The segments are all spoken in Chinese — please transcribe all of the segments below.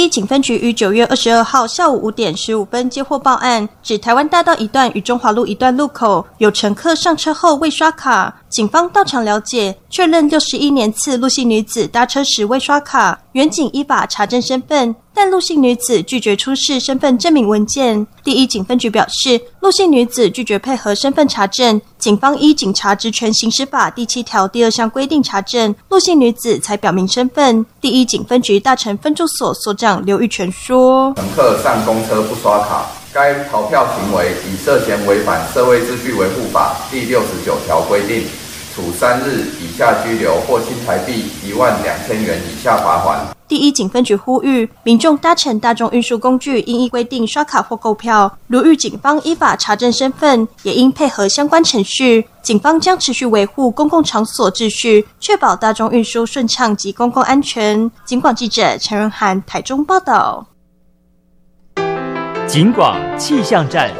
第一警分局于9月22号下午5点15分接获报案，指台湾大道一段与中华路一段路口有乘客上车后未刷卡。警方到场了解，确认61年次陆姓女子搭车时未刷卡，原警依法查证身份，但陆姓女子拒绝出示身份证明文件。第一警分局表示，陆姓女子拒绝配合身份查证，警方依《警察职权行使法》第7条第2项规定查证，陆姓女子才表明身份。第一警分局大成分驻所所长刘玉泉说： 乘客上公车不刷卡，该逃票行为已涉嫌违反社会秩序维护法第69条规定，处3日以下拘留或新台币12000元以下罚款。 第一警分局呼吁民众搭乘大众运输工具应依规定刷卡或购票，如遇警方依法查证身份，也应配合相关程序。警方将持续维护公共场所秩序，确保大众运输顺畅及公共安全。警广记者陈仁涵台中报道。 警广气象站。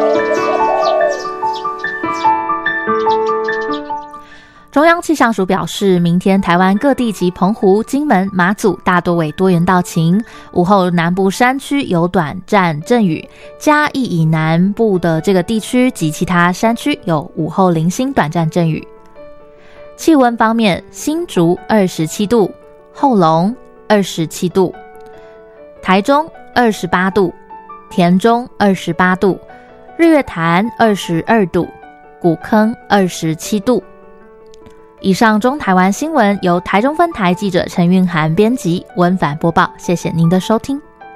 中央气象署表示，明天台湾各地及澎湖、金门、马祖大多为多云到晴，午后南部山区有短暂阵雨，嘉义以南部的这个地区及其他山区有午后零星短暂阵雨。气温方面，新竹27度，后龙27度，台中28度，田中28度，日月潭22度，古坑27度。以上中台湾新闻由台中分台记者陈韵涵编辑，温凡播报，谢谢您的收听。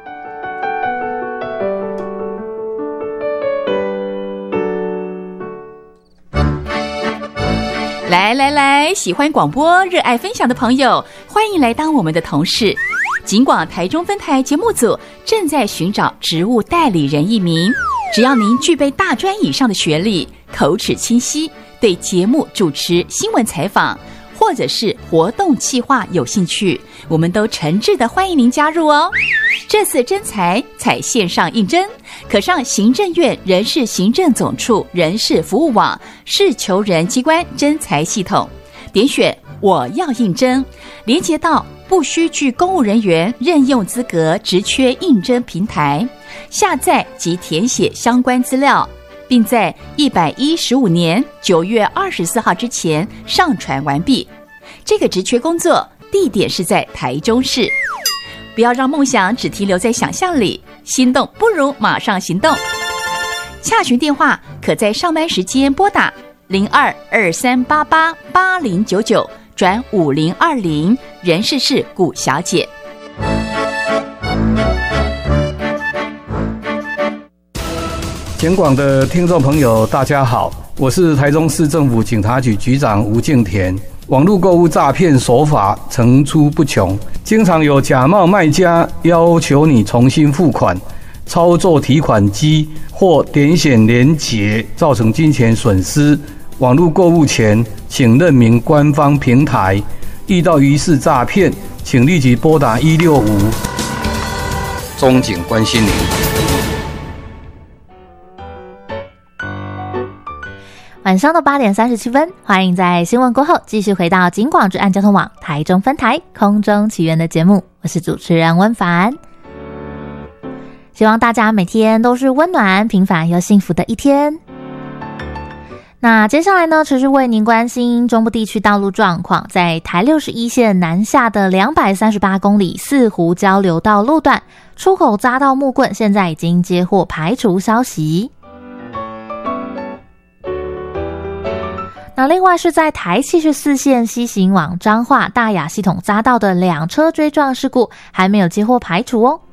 来，喜欢广播、热爱分享的朋友，欢迎来当我们的同事。警广台中分台节目组正在寻找职务代理人1名，只要您具备大专以上的学历，口齿清晰，对节目主持、新闻采访或者是活动企划有兴趣，我们都诚挚的欢迎您加入哦。这次征才采线上应征，可上行政院人事行政总处人事服务网事求人机关征才系统，点选我要应征，连结到不需具公务人员任用资格职缺应征平台，下载及填写相关资料，并在115年9月24号之前上传完毕。这个职缺工作地点是在台中市。不要让梦想只停留在想象里，心动不如马上行动。洽询电话可在上班时间拨打0223888099转5020，人事是古小姐。 警广的听众朋友大家好，我是台中市政府警察局局长吴敬田。网络购物诈骗手法层出不穷，经常有假冒卖家要求你重新付款，操作提款机或点选连结，造成金钱损失。网络购物前请认明官方平台，遇到疑似诈骗请立即拨打165，中警关心您。 晚上的8点37分，欢迎在新闻过后继续回到警广治安交通网台中分台空中起源的节目，我是主持人温凡。希望大家每天都是温暖、平凡又幸福的一天。那接下来呢，持续为您关心中部地区道路状况。在台61线南下的238公里四湖交流道路段，出口匝道木棍现在已经接获排除消息。那另外是在台74线西行往彰化大雅系统匝道的2车追撞事故还没有接获排除哦。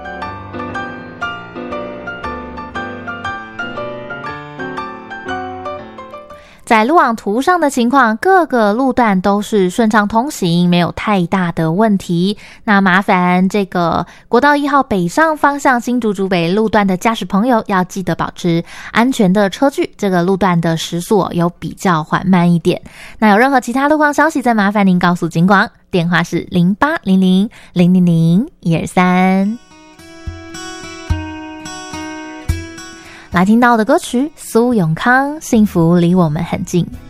在路网图上的情况，各个路段都是顺畅通行，没有太大的问题。那麻烦这个国道1号北上方向新竹竹北路段的驾驶朋友要记得保持安全的车距，这个路段的时速有比较缓慢一点。那有任何其他路况消息，再麻烦您告诉警广，电话是0800000123。来听到的歌曲，苏永康《幸福离我们很近》。